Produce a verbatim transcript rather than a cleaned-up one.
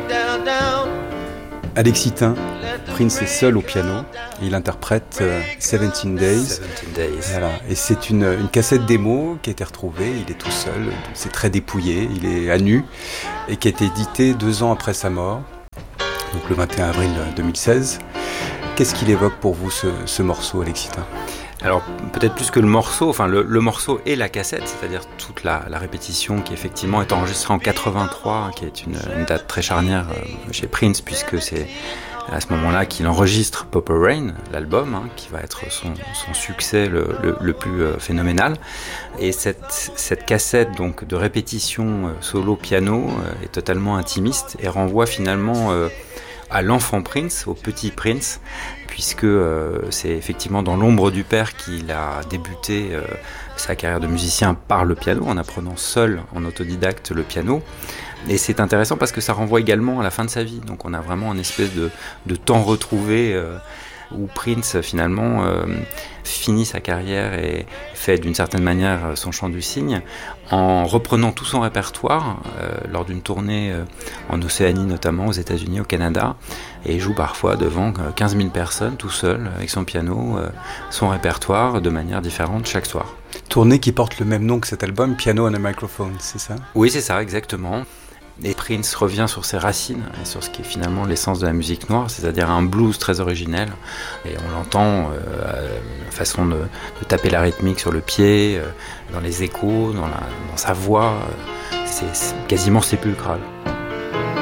Alexis Thym, Prince est seul au piano et il interprète euh, Seventeen Days. Seventeen Days. Voilà. Et c'est une, une cassette démo qui a été retrouvée, il est tout seul, c'est très dépouillé, il est à nu, et qui a été édité deux ans après sa mort, donc le vingt et un avril deux mille seize. Qu'est-ce qu'il évoque pour vous ce, ce morceau, Alexis Thym ? Alors peut-être plus que le morceau, enfin le, le morceau et la cassette, c'est-à-dire toute la, la répétition qui effectivement est enregistrée en quatre-vingt-trois, qui est une, une date très charnière chez Prince, puisque c'est à ce moment-là qu'il enregistre Purple Rain, l'album, hein, qui va être son, son succès le, le, le plus euh, phénoménal. Et cette, cette cassette donc de répétition euh, solo piano euh, est totalement intimiste et renvoie finalement euh, à l'enfant Prince, au petit Prince, puisque euh, c'est effectivement dans l'ombre du père qu'il a débuté euh, sa carrière de musicien par le piano, en apprenant seul, en autodidacte, le piano. Et c'est intéressant parce que ça renvoie également à la fin de sa vie. Donc on a vraiment une espèce de, de temps retrouvé euh, où Prince finalement euh, finit sa carrière et fait d'une certaine manière son chant du cygne en reprenant tout son répertoire euh, lors d'une tournée euh, en Océanie, notamment aux États-Unis, au Canada, et joue parfois devant quinze mille personnes tout seul avec son piano, euh, son répertoire de manière différente chaque soir. Tournée qui porte le même nom que cet album, Piano on a Microphone, c'est ça ? Oui, c'est ça, exactement. Et Prince revient sur ses racines, et sur ce qui est finalement l'essence de la musique noire, c'est-à-dire un blues très originel. Et on l'entend, euh, la façon de, de taper la rythmique sur le pied, euh, dans les échos, dans, la, dans sa voix, euh, c'est, c'est quasiment sépulcral.